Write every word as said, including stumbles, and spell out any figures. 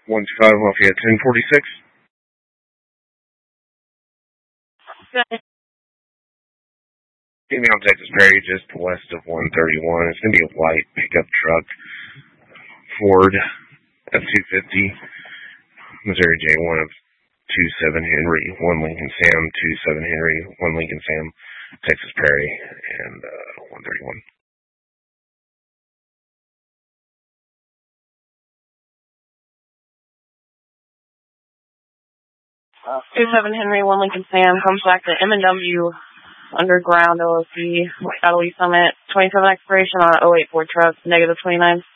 one two five Lafayette ten forty-six. Okay. Female Texas Prairie, just west of one thirty-one. It's going to be a white pickup truck. Ford F two fifty. Missouri J one of two seven Henry, one Lincoln Sam, two seven Henry, one Lincoln Sam, Texas Prairie, and uh, one thirty-one. Uh, two seven Henry, one Lincoln Sam comes back to M and W Underground L L C, Battle Summit, twenty-seven expiration on an oh eight Ford truck, negative twenty-nine.